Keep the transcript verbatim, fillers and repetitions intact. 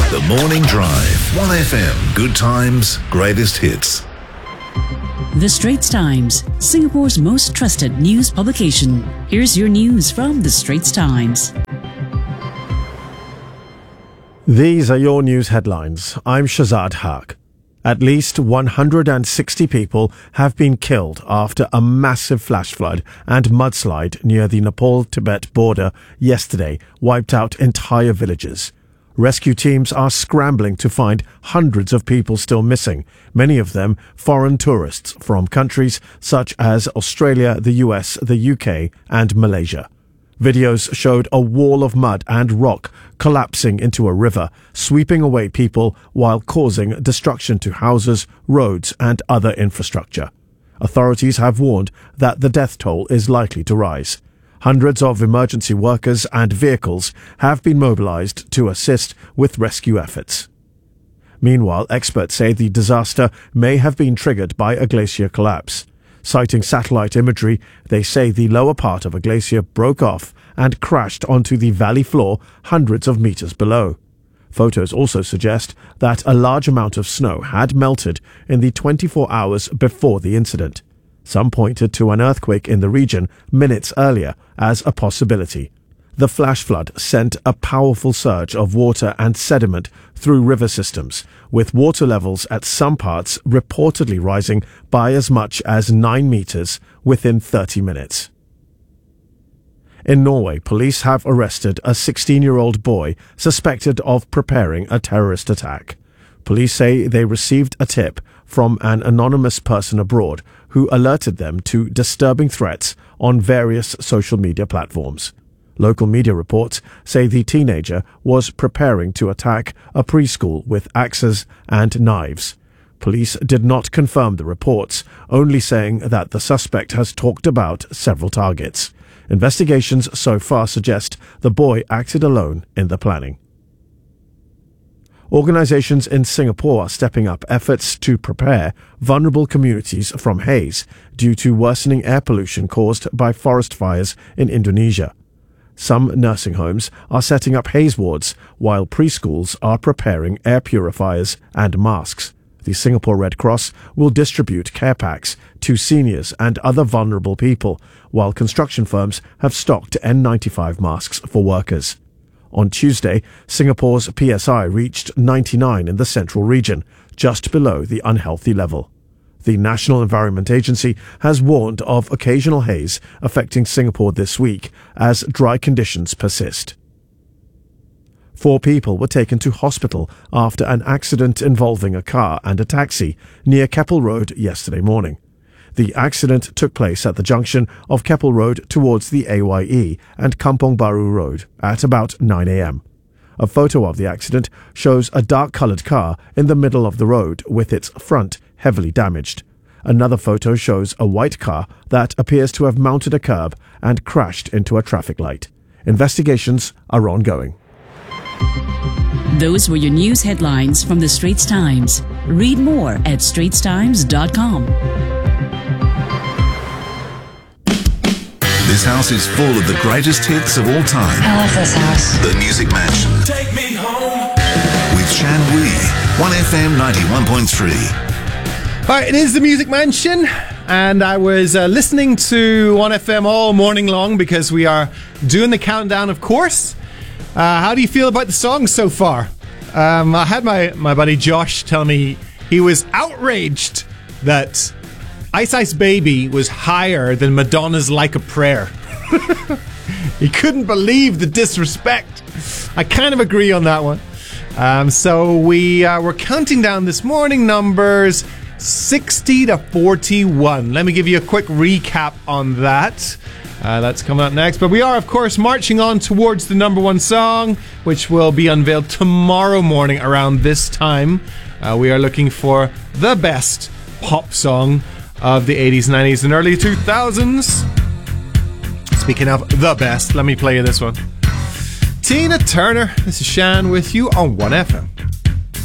The Morning Drive. one F M. Good times, greatest hits. The Straits Times, Singapore's most trusted news publication. Here's your news from The Straits Times. These are your news headlines. I'm Shazad Haq. At least one hundred sixty people have been killed after a massive flash flood and mudslide near the Nepal-Tibet border yesterday wiped out entire villages. Rescue teams are scrambling to find hundreds of people still missing, many of them foreign tourists from countries such as Australia, the U S, the U K and Malaysia. Videos showed a wall of mud and rock collapsing into a river, sweeping away people while causing destruction to houses, roads and other infrastructure. Authorities have warned that the death toll is likely to rise. Hundreds of emergency workers and vehicles have been mobilized to assist with rescue efforts. Meanwhile, experts say the disaster may have been triggered by a glacier collapse. Citing satellite imagery, they say the lower part of a glacier broke off and crashed onto the valley floor hundreds of meters below. Photos also suggest that a large amount of snow had melted in the twenty-four hours before the incident. Some pointed to an earthquake in the region minutes earlier as a possibility. The flash flood sent a powerful surge of water and sediment through river systems, with water levels at some parts reportedly rising by as much as nine meters within thirty minutes. In Norway, police have arrested a sixteen-year-old boy suspected of preparing a terrorist attack. Police say they received a tip from an anonymous person abroad who alerted them to disturbing threats on various social media platforms. Local media reports say the teenager was preparing to attack a preschool with axes and knives. Police did not confirm the reports, only saying that the suspect has talked about several targets. Investigations so far suggest the boy acted alone in the planning. Organizations in Singapore are stepping up efforts to prepare vulnerable communities from haze due to worsening air pollution caused by forest fires in Indonesia. Some nursing homes are setting up haze wards, while preschools are preparing air purifiers and masks. The Singapore Red Cross will distribute care packs to seniors and other vulnerable people, while construction firms have stocked N ninety-five masks for workers. On Tuesday, Singapore's P S I reached ninety-nine in the central region, just below the unhealthy level. The National Environment Agency has warned of occasional haze affecting Singapore this week as dry conditions persist. Four people were taken to hospital after an accident involving a car and a taxi near Keppel Road yesterday morning. The accident took place at the junction of Keppel Road towards the A Y E and Kampong Baru Road at about nine a.m. A photo of the accident shows a dark-coloured car in the middle of the road with its front heavily damaged. Another photo shows a white car that appears to have mounted a curb and crashed into a traffic light. Investigations are ongoing. Those were your news headlines from The Straits Times. Read more at straits times dot com. This house is full of the greatest hits of all time. I love this house. The Music Mansion. Take me home. With Shan Wee. one F M ninety-one point three. Right, it is the Music Mansion, and I was uh, listening to one F M all morning long because we are doing the countdown, of course. Uh, how do you feel about the songs so far? Um, I had my, my buddy Josh tell me he was outraged that Ice Ice Baby was higher than Madonna's Like a Prayer. He couldn't believe the disrespect. I kind of agree on that one. Um, so we uh, we're counting down this morning numbers sixty to forty-one. Let me give you a quick recap on that. Uh, that's coming up next. But we are, of course, marching on towards the number one song, which will be unveiled tomorrow morning around this time. Uh, we are looking for the best pop song of the eighties, nineties, and early two thousands. Speaking of the best, let me play you this one. Tina Turner. This is Shan with you on one F M.